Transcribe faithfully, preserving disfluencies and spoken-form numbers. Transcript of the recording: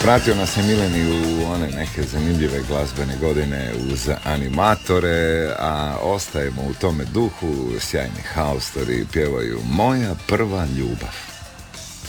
Pratio nas je Mileni u one neke zanimljive glazbene godine uz animatore, a ostajemo u tome duhu. Sjajni haustori pjevaju Moja prva ljubav.